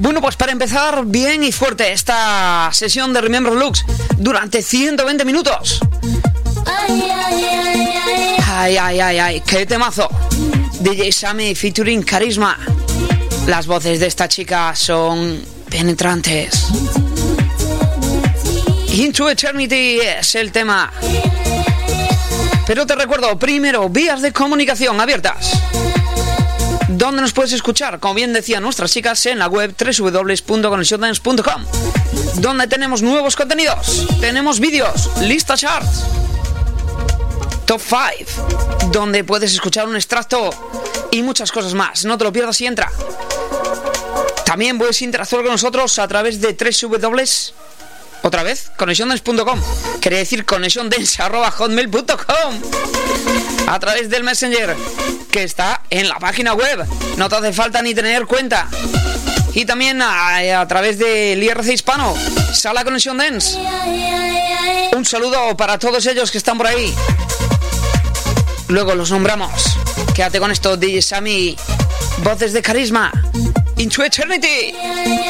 Bueno, pues para empezar bien y fuerte esta sesión de Remember Lux durante 120 minutos. Ay, qué temazo. DJ Sammy featuring Carisma. Las voces de esta chica son penetrantes. Into Eternity es el tema. Pero te recuerdo, primero, vías de comunicación abiertas. ¿Dónde nos puedes escuchar? Como bien decían nuestras chicas, en la web www.conexiondance.com, donde tenemos nuevos contenidos, tenemos vídeos, lista charts, top 5, donde puedes escuchar un extracto y muchas cosas más. No te lo pierdas y entra. También puedes interactuar con nosotros a través de conexiondance.com, quiere decir conexiondance@hotmail.com, a través del Messenger que está en la página web. No te hace falta ni tener cuenta. Y también a través del IRC Hispano, Sala Conexión Dance. Un saludo para todos ellos que están por ahí. Luego los nombramos. Quédate con esto, DJ Sammy, voces de Carisma, Into Eternity.